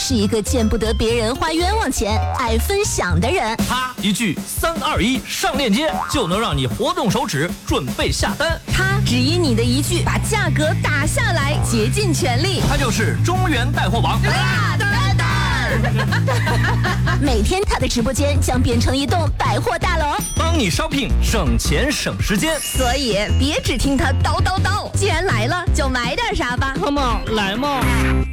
是一个见不得别人花冤枉钱、爱分享的人。 他一句321上链接就能让你活动手指准备下单。 他只因你的一句把价格打下来，竭尽全力。 他就是中原带货王大丹丹。每天他的直播间将变成一栋百货大楼， 帮你 shopping 省钱省时间。 所以别只听他叨叨叨，既然来了就买点啥吧。 Come on，来嘛！